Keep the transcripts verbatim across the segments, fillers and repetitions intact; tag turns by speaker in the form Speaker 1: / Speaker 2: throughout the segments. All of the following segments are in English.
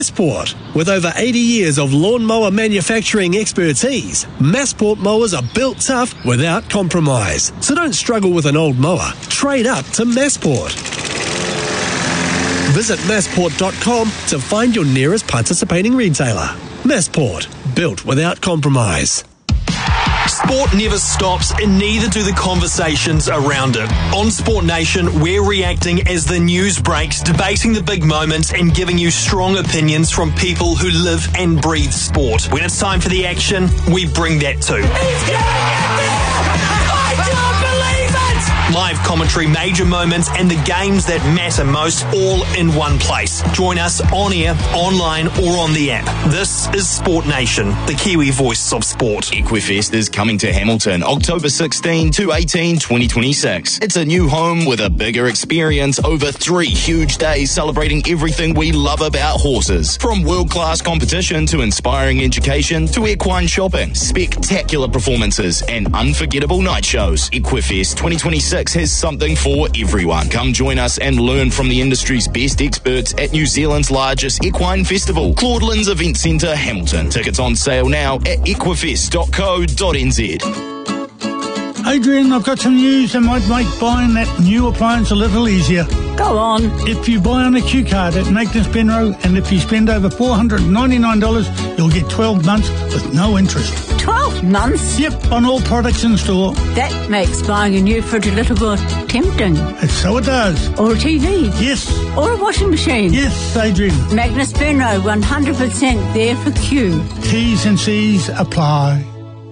Speaker 1: Massport. With over eighty years of lawnmower manufacturing expertise, Massport mowers are built tough without compromise. So don't struggle with an old mower. Trade up to Massport. Visit massport dot com to find your nearest participating retailer. Massport. Built without compromise.
Speaker 2: Sport never stops, and neither do the conversations around it. On Sport Nation, we're reacting as the news breaks, debating the big moments and giving you strong opinions from people who live and breathe sport. When it's time for the action, we bring that too.
Speaker 3: He's gonna get there! I don't believe it!
Speaker 2: Live commentary, major moments, and the games that matter most, all in one place. Join us on air, online, or on the app. This is Sport Nation, the Kiwi voice of sport.
Speaker 4: Equifest is coming to Hamilton October sixteenth to eighteenth, twenty twenty-six. It's a new home with a bigger experience over three huge days celebrating everything we love about horses. From world-class competition to inspiring education to equine shopping, spectacular performances and unforgettable night shows. Equifest twenty twenty-six has something for everyone. Come join us and learn from the industry's best experts at New Zealand's largest equine festival, Claudelands Event Centre, Hamilton. Tickets on sale now at equifest dot co dot n z.
Speaker 5: Adrian, I've got some news that might make buying that new appliance a little easier.
Speaker 6: Go on.
Speaker 5: If you buy on a Q card at Magnus Benro, and if you spend over four hundred ninety-nine dollars, you'll get twelve months with no interest.
Speaker 6: twelve months?
Speaker 5: Yep, on all products in store.
Speaker 6: That makes buying a new fridge a little bit tempting.
Speaker 5: And so it does.
Speaker 6: Or a T V.
Speaker 5: Yes.
Speaker 6: Or a washing machine.
Speaker 5: Yes, Adrian.
Speaker 6: Magnus Benro, one hundred percent there for Q.
Speaker 5: T's and C's apply.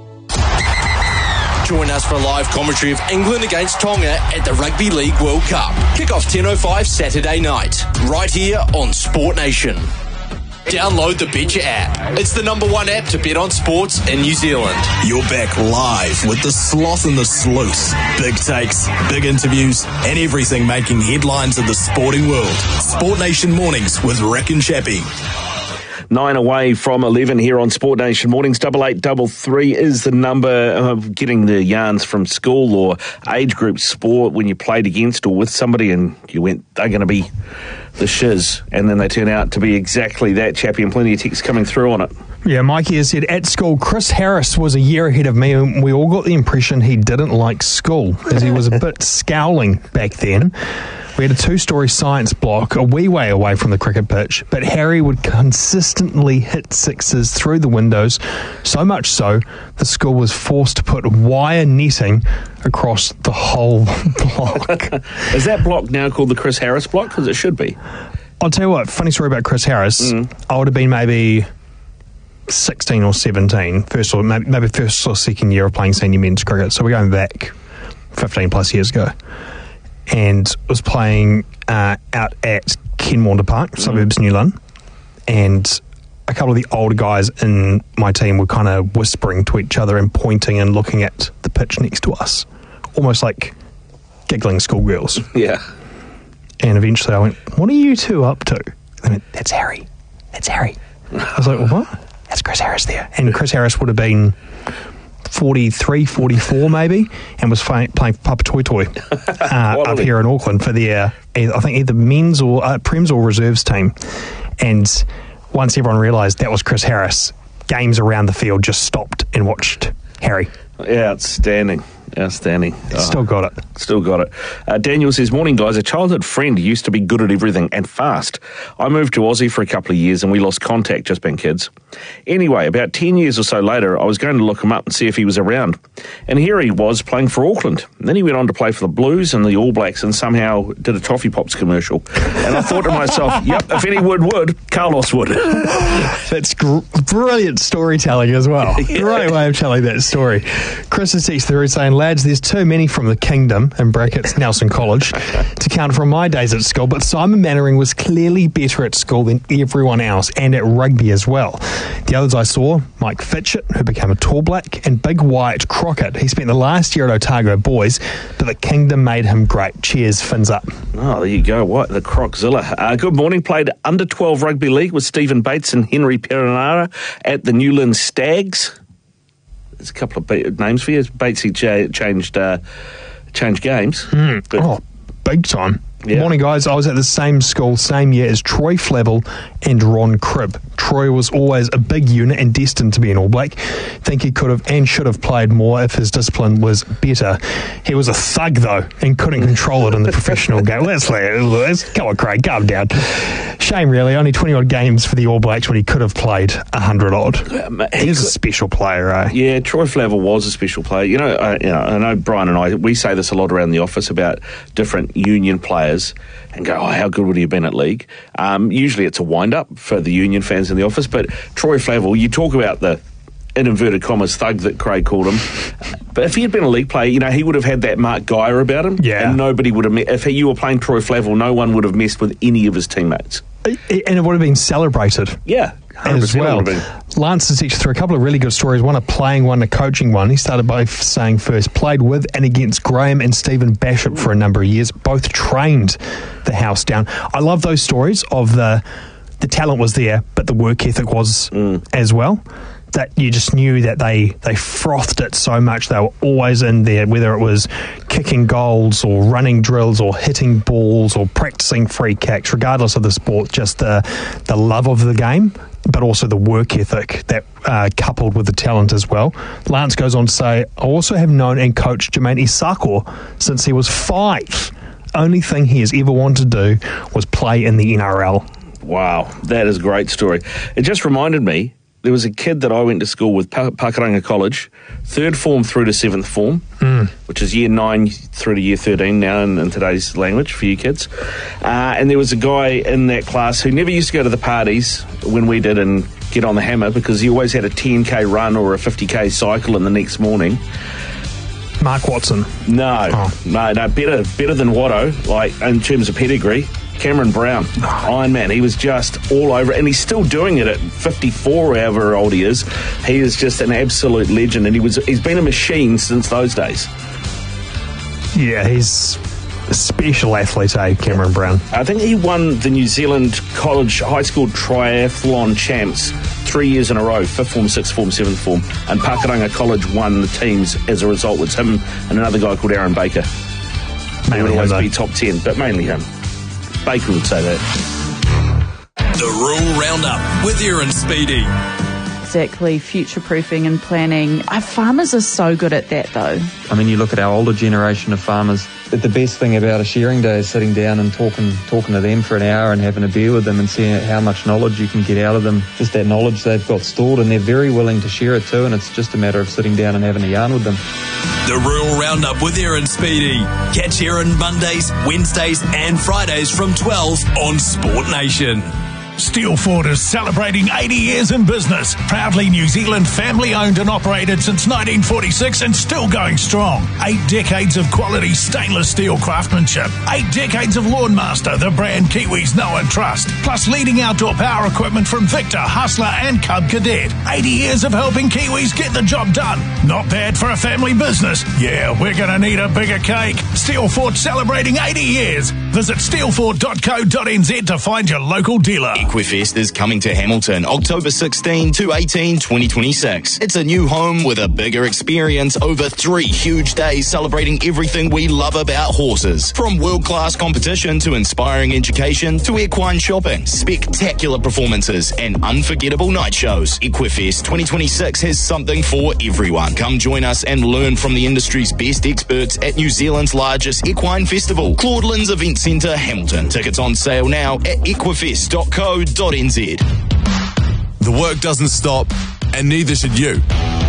Speaker 7: Join us for a live commentary of England against Tonga at the Rugby League World Cup. Kick-off ten oh five Saturday night, right here on Sport Nation. Download the Betcha app. It's the number one app to bet on sports in New Zealand.
Speaker 8: You're back live with the Sloth and the Sleuth. Big takes, big interviews, and everything making headlines in the sporting world. Sport Nation Mornings with Rick and Chappie.
Speaker 9: Nine away from eleven here on Sport Nation Mornings. Double eight double three is the number of getting the yarns from school or age group sport when you played against or with somebody and you went, they're going to be the shiz, and then they turn out to be exactly that, Chappie, and plenty of texts coming through on it.
Speaker 10: Yeah, Mikey has said, at school, Chris Harris was a year ahead of me, and we all got the impression he didn't like school, as he was a bit scowling back then. We had a two-storey science block a wee way away from the cricket pitch, but Harry would consistently hit sixes through the windows, so much so the school was forced to put wire netting across the whole block.
Speaker 9: Is that block now called the Chris Harris block? Because it should be.
Speaker 10: I'll tell you what, funny story about Chris Harris.
Speaker 9: Mm.
Speaker 10: I would have been maybe sixteen or seventeen, first or maybe, maybe first or second year of playing senior men's cricket. So we're going back fifteen plus years ago. And was playing uh, out at Kenmore Park, suburbs mm. New Lynn. And a couple of the older guys in my team were kind of whispering to each other and pointing and looking at the pitch next to us. Almost like giggling schoolgirls.
Speaker 9: Yeah.
Speaker 10: And eventually I went, what are you two up to? They went, that's Harry. That's Harry. I was like, well, what? That's Chris Harris there. And Chris Harris would have been forty-three, forty-four maybe, and was playing, playing for Papa Toi Toi uh, up here in Auckland for their, I think, either men's or uh, Prems or reserves team. And once everyone realised that was Chris Harris, games around the field just stopped and watched Harry.
Speaker 9: Yeah, outstanding. Outstanding. Oh,
Speaker 10: still got it.
Speaker 9: Still got it. Uh, Daniel says, morning guys, a childhood friend used to be good at everything and fast. I moved to Aussie for a couple of years and we lost contact, just being kids. Anyway, about ten years or so later, I was going to look him up and see if he was around. And here he was playing for Auckland. And then he went on to play for the Blues and the All Blacks and somehow did a Toffee Pops commercial. And I thought to myself, yep, if any would would, Carlos would.
Speaker 10: That's gr- brilliant storytelling as well. Yeah. Great way of telling that story. Chris is text through saying, lads, there's too many from the kingdom, in brackets, Nelson College, to count from my days at school, but Simon Mannering was clearly better at school than everyone else, and at rugby as well. The others I saw, Mike Fitchett, who became a tall black, and Big Wyatt Crockett. He spent the last year at Otago Boys, but the kingdom made him great. Cheers, fins up.
Speaker 9: Oh, there you go. What the Croczilla. Uh, good morning. Played under twelve rugby league with Stephen Bates and Henry Perinara at the Newland Stags. There's a couple of ba- names for you. Batesy ch- changed uh, changed games.
Speaker 10: Mm.
Speaker 9: But
Speaker 10: oh, big time.
Speaker 9: Yeah.
Speaker 10: Morning, guys. I was at the same school, same year as Troy Flavel and Ron Cribb. Troy was always a big unit and destined to be an All Black. Think he could have and should have played more if his discipline was better. He was a thug, though, and couldn't control it in the professional game. Let's, let's come on, Craig, calm down. Shame, really. Only twenty-odd games for the All Blacks when he could have played one hundred odd. Um, He's a special player, eh?
Speaker 9: Yeah, Troy Flavel was a special player. You know, I, you know, I know Brian and I, we say this a lot around the office about different union players and go, oh, how good would he have been at league? Um, usually it's a wind-up for the union fans in the office, but Troy Flavel, you talk about the, in inverted commas, thug that Craig called him, but if he had been a league player, you know, he would have had that Mark Geyer about him,
Speaker 10: yeah.
Speaker 9: and nobody would have, me- if you were playing Troy Flavel, no one would have messed with any of his teammates.
Speaker 10: And it would have been celebrated.
Speaker 9: Yeah.
Speaker 10: As well. Lance has texted through a couple of really good stories, one a playing, one a coaching one. He started by f- saying first, played with and against Graham and Stephen Bashop for a number of years, both trained the house down. I love those stories of the the talent was there, but the work ethic was mm. as well. That you just knew that they, they frothed it so much. They were always in there, whether it was kicking goals or running drills or hitting balls or practicing free kicks, regardless of the sport, just the, the love of the game, but also the work ethic that uh, coupled with the talent as well. Lance goes on to say, I also have known and coached Jermaine Isako since he was five. Only thing he has ever wanted to do was play in the N R L.
Speaker 9: Wow, that is a great story. It just reminded me, there was a kid that I went to school with, pa- Pakuranga College, third form through to seventh form, mm. which is year nine through to year thirteen now in, in today's language for you kids. Uh, and there was a guy in that class who never used to go to the parties when we did and get on the hammer because he always had a ten K run or a fifty K cycle in the next morning.
Speaker 10: Mark Watson.
Speaker 9: No, oh. no, no, better, better than Watto, like in terms of pedigree. Cameron Brown, Iron Man, he was just all over it, and he's still doing it at fifty-four, however old he is. He is just an absolute legend, and he was he's been a machine since those days.
Speaker 10: Yeah, he's a special athlete, eh, Cameron Brown?
Speaker 9: I think he won the New Zealand College High School Triathlon Champs three years in a row, fifth form, sixth form, seventh form, and Pakuranga College won the teams as a result. It's him and another guy called Aaron Baker. They would always be top ten, but mainly him. Baker would say that.
Speaker 11: The Rural Roundup with Aaron Speedy.
Speaker 12: Exactly, future-proofing and planning. Our farmers are so good at that, though.
Speaker 13: I mean, you look at our older generation of farmers, but the best thing about a shearing day is sitting down and talking talking to them for an hour and having a beer with them and seeing how much knowledge you can get out of them. Just that knowledge they've got stored, and they're very willing to share it too, and it's just a matter of sitting down and having a yarn with them.
Speaker 11: The Rural Roundup with Aaron Speedy. Catch Aaron Mondays, Wednesdays and Fridays from twelve on Sport Nation.
Speaker 14: Steelfort is celebrating eighty years in business. Proudly New Zealand family owned and operated since nineteen forty-six and still going strong. Eight decades of quality stainless steel craftsmanship. Eight decades of Lawnmaster, the brand Kiwis know and trust. Plus leading outdoor power equipment from Victor, Hustler and Cub Cadet. eighty years of helping Kiwis get the job done. Not bad for a family business. Yeah, we're going to need a bigger cake. Steelfort celebrating eighty years. Visit steelfort dot co dot n z to find your local dealer.
Speaker 4: Equifest is coming to Hamilton October sixteenth to eighteenth, twenty twenty-six. It's a new home with a bigger experience over three huge days celebrating everything we love about horses. From world-class competition to inspiring education to equine shopping, spectacular performances and unforgettable night shows. Equifest twenty twenty-six has something for everyone. Come join us and learn from the industry's best experts at New Zealand's largest equine festival, Claudelands Event Centre, Hamilton. Tickets on sale now at equifest dot co dot n z.
Speaker 15: The work doesn't stop, and neither should you.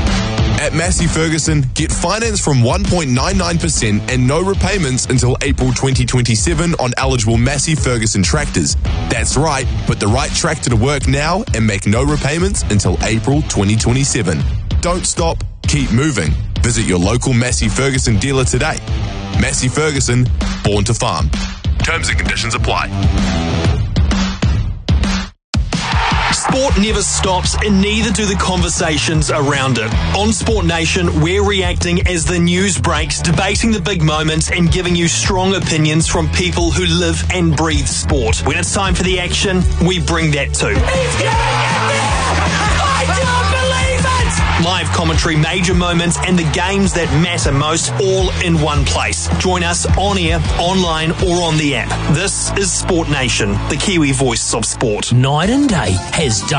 Speaker 15: At Massey Ferguson, get finance from one point nine nine percent and no repayments until April twenty twenty-seven on eligible Massey Ferguson tractors. That's right, put the right tractor to work now and make no repayments until April twenty twenty-seven. Don't stop, keep moving. Visit your local Massey Ferguson dealer today. Massey Ferguson, born to farm. Terms and conditions apply.
Speaker 2: Sport never stops, and neither do the conversations around it. On Sport Nation, we're reacting as the news breaks, debating the big moments and giving you strong opinions from people who live and breathe sport. When it's time for the action, we bring that too.
Speaker 3: He's getting it there! I don't believe it!
Speaker 2: Live commentary, major moments, and the games that matter most all in one place. Join us on air, online, or on the app. This is Sport Nation, the Kiwi voice of sport.
Speaker 11: Night and Day has done